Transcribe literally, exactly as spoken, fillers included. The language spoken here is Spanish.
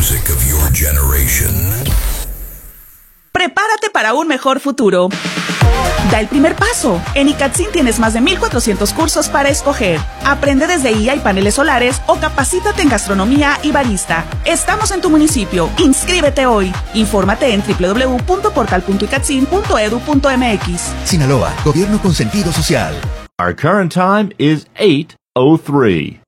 music of your generation. Prepárate para un mejor futuro. Da el primer paso. En ICATSIN tienes más de mil cuatrocientos cursos para escoger. Aprende desde I A y paneles solares o capacítate en gastronomía y barista. Estamos en tu municipio. Inscríbete hoy. Infórmate en doble u doble u doble u punto portal punto icatsin punto edu punto m x. Sinaloa, gobierno con sentido social. Our current time is eight oh three.